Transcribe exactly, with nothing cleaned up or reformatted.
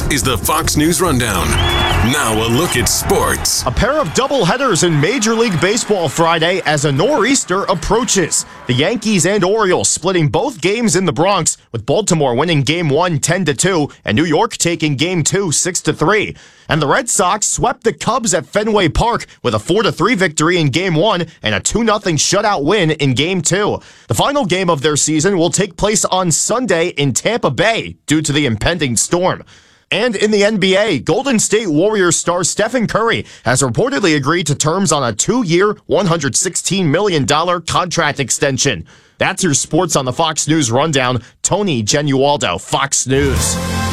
is the Fox News Rundown. Now a look at sports. A pair of doubleheaders in Major League Baseball Friday as a nor'easter approaches. The Yankees and Orioles splitting both games in the Bronx, with Baltimore winning Game one ten to two and New York taking Game two six to three. And the Red Sox swept the Cubs at Fenway Park with a four to three victory in Game one and a two nothing shutout win in Game two. The final game of their season will take place on Sunday in Tampa Bay due to the impending storm. And in the N B A, Golden State Warriors star Stephen Curry has reportedly agreed to terms on a two-year, one hundred sixteen million dollars contract extension. That's your sports on the Fox News Rundown. Tony Genualdo, Fox News.